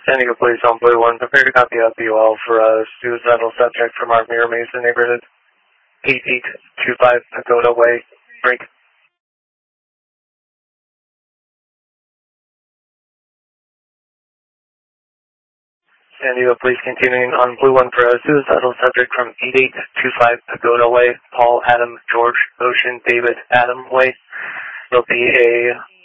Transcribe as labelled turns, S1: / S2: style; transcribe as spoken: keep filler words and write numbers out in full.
S1: San Diego Police on Blue one, prepare to copy up you all for a suicidal subject from our Mira Mesa neighborhood. eight eight two five Pagoda Way, break. San Diego Police continuing on Blue one for a suicidal subject from eight eight two five Pagoda Way, Paul, Adam, George, Ocean, David, Adam Way. There'll be a